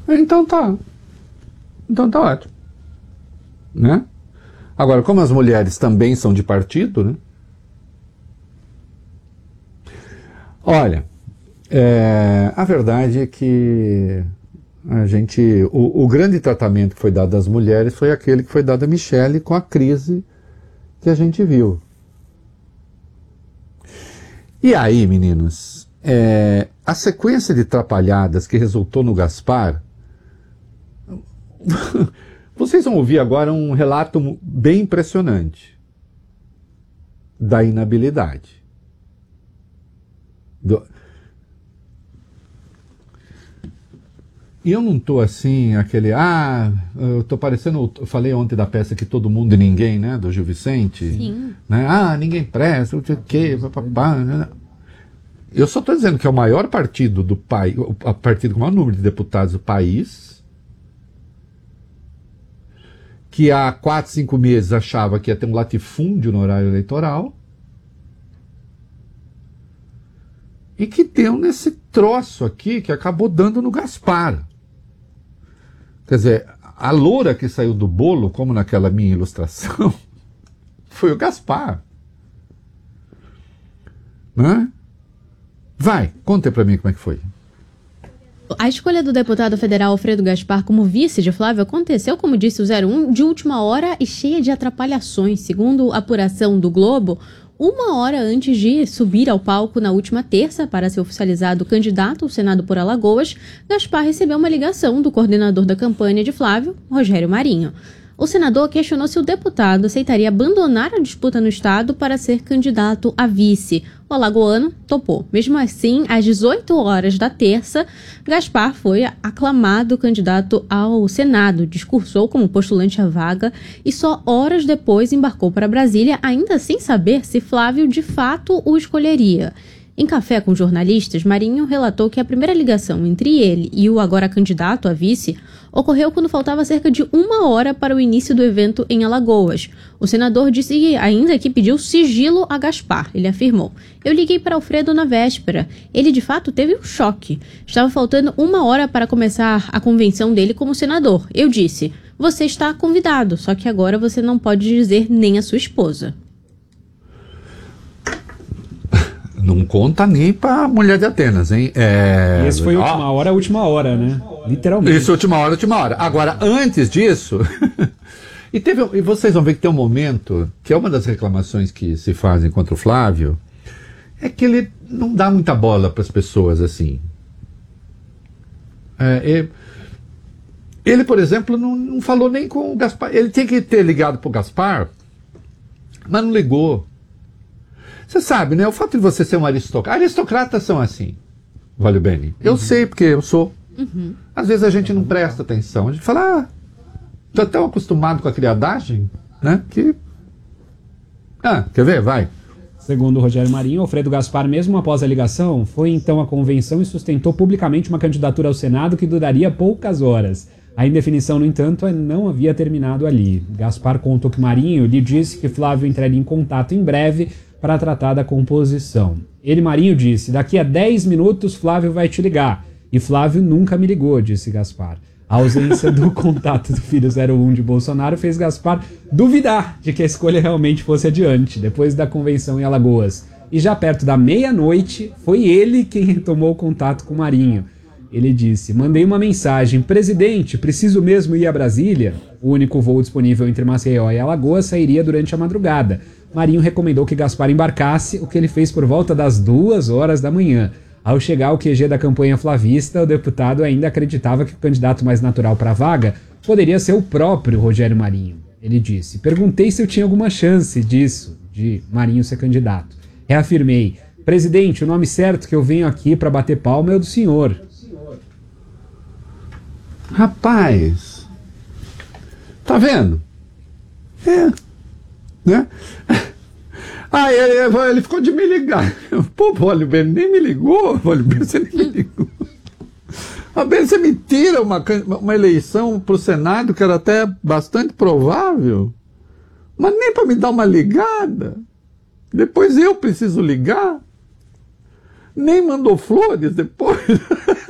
Então tá. Então tá ótimo. Né? Agora, como as mulheres também são de partido, né? Olha, a verdade é que o grande tratamento que foi dado às mulheres foi aquele que foi dado a Michele com a crise que a gente viu. E aí, meninos, a sequência de trapalhadas que resultou no Gaspar, vocês vão ouvir agora um relato bem impressionante da inabilidade. E eu não tô assim, eu tô parecendo, eu falei ontem da peça Que Todo Mundo e Ninguém, né, do Gil Vicente. Sim. Né? Ninguém presta, não sei o quê, papapá, né? Eu só tô dizendo que é o maior partido do país, o partido com o maior número de deputados do país, que há 4, 5 meses achava que ia ter um latifúndio no horário eleitoral, e que deu nesse troço aqui que acabou dando no Gaspar. Quer dizer, a loura que saiu do bolo, como naquela minha ilustração, foi o Gaspar. Né? Vai, conta pra mim como é que foi. A escolha do deputado federal Alfredo Gaspar como vice de Flávio aconteceu, como disse o 01, de última hora e cheia de atrapalhações. Segundo a apuração do Globo, 1 hora antes de subir ao palco na última terça para ser oficializado candidato ao Senado por Alagoas, Gaspar recebeu uma ligação do coordenador da campanha de Flávio, Rogério Marinho. O senador questionou se o deputado aceitaria abandonar a disputa no estado para ser candidato a vice. O alagoano topou. Mesmo assim, às 18 horas da terça, Gaspar foi aclamado candidato ao Senado, discursou como postulante à vaga e só horas depois embarcou para Brasília, ainda sem saber se Flávio de fato o escolheria. Em café com jornalistas, Marinho relatou que a primeira ligação entre ele e o agora candidato a vice ocorreu quando faltava cerca de 1 hora para o início do evento em Alagoas. O senador disse ainda que pediu sigilo a Gaspar. Ele afirmou: "Eu liguei para Alfredo na véspera. Ele de fato teve um choque. Estava faltando 1 hora para começar a convenção dele como senador. Eu disse: você está convidado, só que agora você não pode dizer nem a sua esposa." Não conta nem pra mulher de Atenas, hein? Esse foi última hora, né? Literalmente. Isso, última hora. Agora, antes disso... e vocês vão ver que tem um momento, que é uma das reclamações que se fazem contra o Flávio, é que ele não dá muita bola para as pessoas, assim. Ele, por exemplo, não falou nem com o Gaspar. Ele tinha que ter ligado pro Gaspar, mas não ligou. Você sabe, né? O fato de você ser um aristocrata... Aristocratas são assim, Valio Bene. Eu sei, porque eu sou. Às vezes a gente não presta atenção. A gente fala, tá tão acostumado com a criadagem, né? Que... quer ver? Vai. Segundo Rogério Marinho, Alfredo Gaspar, mesmo após a ligação, foi então à convenção e sustentou publicamente uma candidatura ao Senado que duraria poucas horas. A indefinição, no entanto, não havia terminado ali. Gaspar contou que Marinho lhe disse que Flávio entraria em contato em breve para tratar da composição. Marinho, disse: "Daqui a 10 minutos Flávio vai te ligar." E Flávio nunca me ligou, disse Gaspar. A ausência do contato do filho 01 de Bolsonaro fez Gaspar duvidar de que a escolha realmente fosse adiante, depois da convenção em Alagoas. E já perto da meia-noite, foi ele quem tomou contato com Marinho. Ele disse: "Mandei uma mensagem: presidente, preciso mesmo ir a Brasília?" O único voo disponível entre Maceió e Alagoas sairia durante a madrugada. Marinho recomendou que Gaspar embarcasse, o que ele fez por volta das 2 horas da manhã. Ao chegar ao QG da campanha flavista, o deputado ainda acreditava que o candidato mais natural para a vaga poderia ser o próprio Rogério Marinho. Ele disse: "Perguntei se eu tinha alguma chance de Marinho ser candidato. Reafirmei: presidente, o nome certo que eu venho aqui para bater palma é o do senhor." Rapaz, tá vendo? Né? Ele ficou de me ligar. Pô, Valio Bene, nem me ligou. Valio Bene, você nem me ligou. Você me tira uma eleição pro Senado que era até bastante provável, mas nem para me dar uma ligada. Depois eu preciso ligar. Nem mandou flores depois.